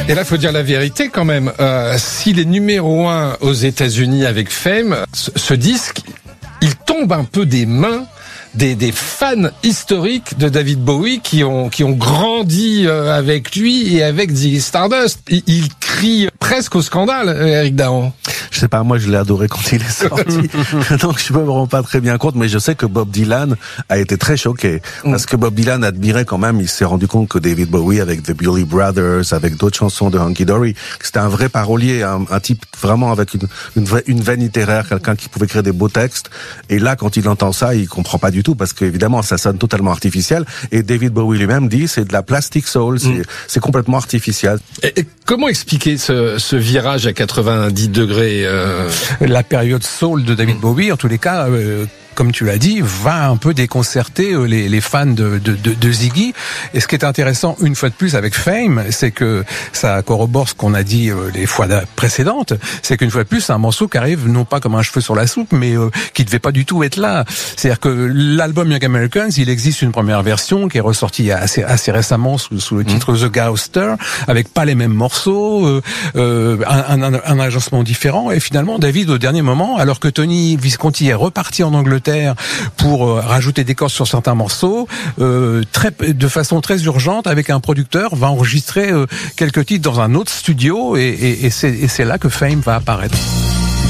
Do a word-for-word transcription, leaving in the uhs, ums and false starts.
Et là, il faut dire la vérité quand même. Euh, s'il est numéro un aux États-Unis avec Fame, ce, ce disque, il tombe un peu des mains des, des fans historiques de David Bowie qui ont qui ont grandi euh, avec lui et avec Ziggy Stardust. Il, il crie presque au scandale, Eric Dahan. Je sais pas, moi je l'ai adoré quand il est sorti, donc je me rends pas très bien compte, mais je sais que Bob Dylan a été très choqué, parce que Bob Dylan admirait quand même, il s'est rendu compte que David Bowie, avec The Billy Brothers, avec d'autres chansons de Hunky Dory, c'était un vrai parolier, un, un type vraiment avec une, une, vraie, une veine littéraire, quelqu'un qui pouvait écrire des beaux textes, et là quand il entend ça, il comprend pas du tout, parce qu'évidemment ça sonne totalement artificiel, et David Bowie lui-même dit c'est de la plastic soul, c'est, mm. c'est complètement artificiel. Et, et comment expliquer ce, ce virage à quatre-vingt-dix degrés euh... La période soul de David Bowie, en tous les cas, euh, comme tu l'as dit, va un peu déconcerter les, les fans de, de, de, de Ziggy. Et ce qui est intéressant, une fois de plus, avec Fame, c'est que ça corrobore ce qu'on a dit euh, les fois précédentes, c'est qu'une fois de plus, c'est un morceau qui arrive non pas comme un cheveu sur la soupe, mais euh, qui devait pas du tout être là. C'est-à-dire que l'album Young Americans, il existe une première version qui est ressortie assez, assez récemment sous, sous le titre mmh. The Ghoster, avec pas les mêmes morceaux, euh, euh, un, un, un agencement différent. Et finalement, David, au dernier moment, alors que Tony Visconti est reparti en Angleterre pour euh, rajouter des cordes sur certains morceaux, euh, très, de façon très urgente, avec un producteur, va enregistrer euh, quelques titres dans un autre studio, et, et, et, c'est, et c'est là que Fame va apparaître.